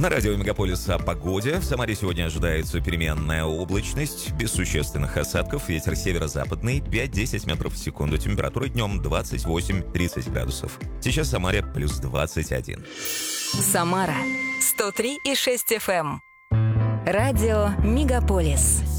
На радио Мегаполис о погоде. В Самаре сегодня ожидается переменная облачность, без существенных осадков, ветер северо-западный 5-10 метров в секунду, температура днем 28-30 градусов. Сейчас в Самаре плюс 21. Самара 103,6 FM. Радио Мегаполис.